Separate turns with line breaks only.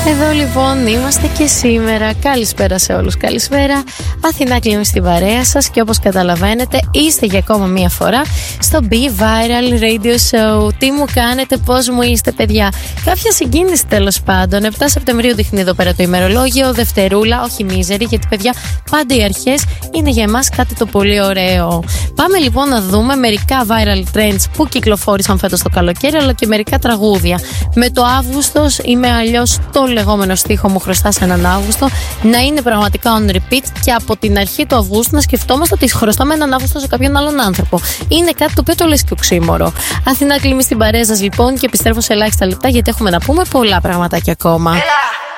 Εδώ λοιπόν είμαστε και σήμερα. Καλησπέρα σε όλους, καλησπέρα. Αθηνά Κλίμη στην παρέα σας και όπως καταλαβαίνετε είστε για ακόμα μία φορά στο Be Viral Radio Show. Τι μου κάνετε, πώς μου είστε παιδιά? Κάποια συγκίνηση τέλος πάντων. 7 Σεπτεμβρίου δείχνει εδώ πέρα το ημερολόγιο, Δευτερούλα, όχι μίζερη, γιατί παιδιά πάντα οι αρχές είναι για εμάς κάτι το πολύ ωραίο. Πάμε λοιπόν να δούμε μερικά viral trends που κυκλοφόρησαν φέτος το καλοκαίρι, αλλά και μερικά τραγούδια. Με το Αύγουστος ή με αλλιώς το λεγόμενο στίχο μου χρωστάς έναν Αύγουστο να είναι πραγματικά on repeat και από την αρχή του Αυγούστου να σκεφτόμαστε ότι χρωστάμε έναν Αύγουστο σε κάποιον άλλον άνθρωπο. Είναι κάτι το οποίο το λες και οξύμορο. Αθηνά Κλίμη στην παρέα σας λοιπόν και επιστρέφω σε ελάχιστα λεπτά γιατί έχουμε να πούμε πολλά πραγματάκια ακόμα.